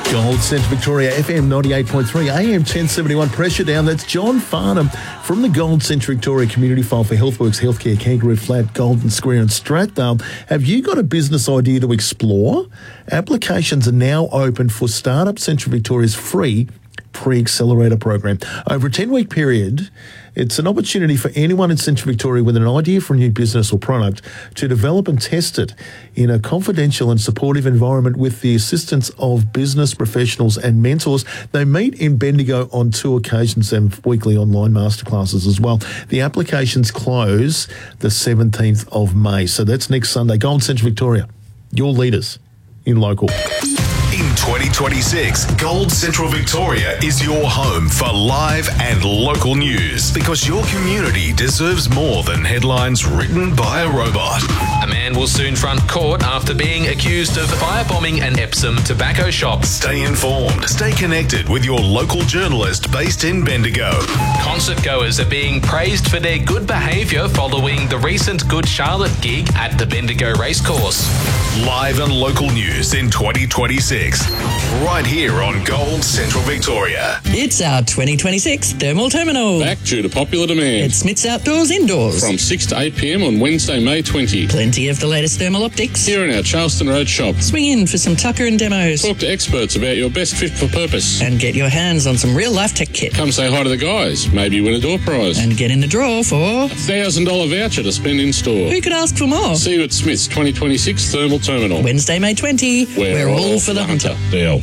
Gold Centre Victoria, FM 98.3, AM 1071, pressure down. That's John Farnham from the Gold Centre Victoria Community File for Healthworks Healthcare, Kangaroo Flat, Golden Square and Strathdale. Have you got a business idea to explore? Applications are now open for Startup Centre Victoria's free pre-accelerator program. Over a 10-week period, it's an opportunity for anyone in Central Victoria with an idea for a new business or product to develop and test it in a confidential and supportive environment with the assistance of business professionals and mentors. They meet in Bendigo on 2 occasions and weekly online masterclasses as well. The applications close the 17th of May. So that's next Sunday. Gold Central Victoria, your leaders in local. In 2026, Gold Central Victoria is your home for live and local news because your community deserves more than headlines written by a robot. A man will soon front court after being accused of firebombing an Epsom tobacco shop. Stay informed. Stay connected with your local journalist based in Bendigo. Concert goers are being praised for their good behaviour following the recent Good Charlotte gig at the Bendigo Racecourse. Live and local news in 2026. Right here on Gold Central Victoria. It's our 2026 Thermal Terminal. Back due to popular demand. At Smith's Outdoors Indoors. From 6 to 8 p.m. on Wednesday, May 20. Plenty of the latest thermal optics. Here in our Charleston Road shop. Swing in for some tucker and demos. Talk to experts about your best fit for purpose. And get your hands on some real-life tech kit. Come say hi to the guys. Maybe win a door prize. And get in the draw for $1,000 voucher to spend in store. Who could ask for more? See you at Smith's 2026 Thermal Terminal. Wednesday, May 20. We're all for the hunter. DL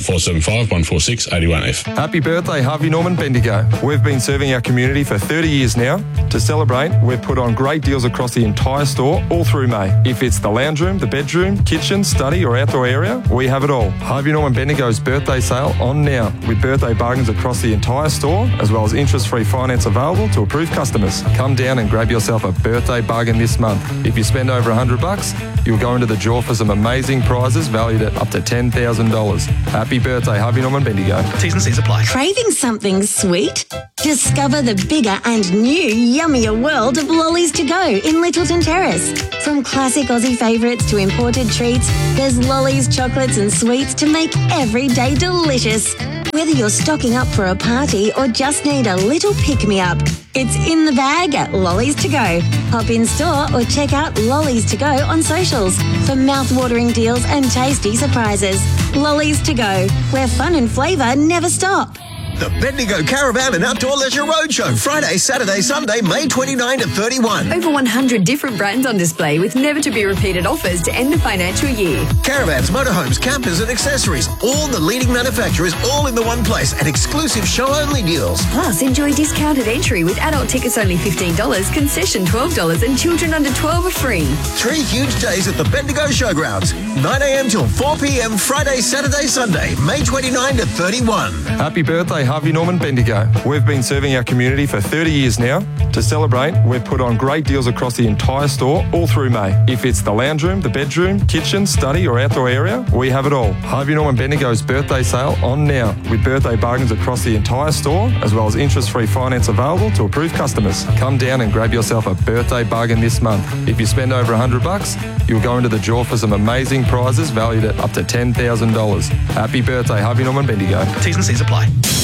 475-146-81F. Happy birthday, Harvey Norman Bendigo. We've been serving our community for 30 years now. To celebrate, we've put on great deals across the entire store all through May. If it's the lounge room, the bedroom, kitchen, study or outdoor area, we have it all. Harvey Norman Bendigo's birthday sale on now with birthday bargains across the entire store as well as interest-free finance available to approved customers. Come down and grab yourself a birthday bargain this month. If you spend over $100, you'll go into the draw for some amazing prizes valued at up to $10,000. Happy birthday, Harvey Norman Bendigo. T's and C's apply. Craving something sweet? Discover the bigger and new yummier world of Lollies to Go in Littleton Terrace. From classic Aussie favourites to imported treats, there's Lollies, chocolates and sweets to make every day delicious. Whether you're stocking up for a party or just need a little pick-me-up, it's in the bag at Lollies to Go. Hop in store or check out Lollies to Go on socials for mouth-watering deals and tasty surprises. Lollies to Go, where fun and flavour never stop. The Bendigo Caravan and Outdoor Leisure Roadshow, Friday, Saturday, Sunday, May 29 to 31. Over 100 different brands on display with never-to-be-repeated offers to end the financial year. Caravans, motorhomes, campers and accessories, all the leading manufacturers, all in the one place at exclusive show-only deals. Plus, enjoy discounted entry with adult tickets only $15, concession $12 and children under 12 are free. 3 huge days at the Bendigo Showgrounds, 9 a.m. till 4 p.m. Friday, Saturday, Sunday, May 29 to 31. Happy birthday, Harvey Norman Bendigo. We've been serving our community for 30 years now. To celebrate, we've put on great deals across the entire store all through May. If it's the lounge room, the bedroom, kitchen, study or outdoor area, we have it all. Harvey Norman Bendigo's birthday sale on now with birthday bargains across the entire store as well as interest-free finance available to approved customers. Come down and grab yourself a birthday bargain this month. If you spend over $100, you'll go into the draw for some amazing prizes valued at up to $10,000. Happy birthday, Harvey Norman Bendigo. T's and C's apply.